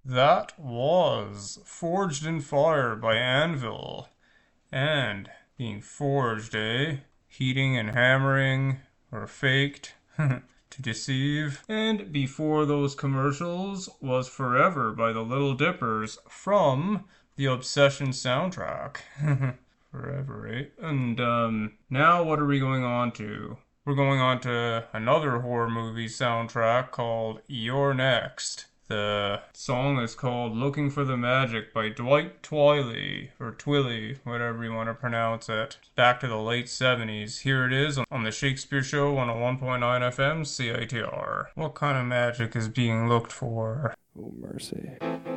That was Forged in Fire by Anvil. And being forged, eh? Heating and hammering, or faked, to deceive. And before those commercials was Forever by the Little Dippers from the Obsession soundtrack. Forever, eh? And now what are we going on to? We're going on to another horror movie soundtrack called You're Next. The song is called Looking for the Magic by Dwight Twilley, or Twilly, whatever you want to pronounce it. Back to the late 70s. Here it is on the Shakespeare Show on a 1.9 FM CITR. What kind of magic is being looked for? Oh, mercy.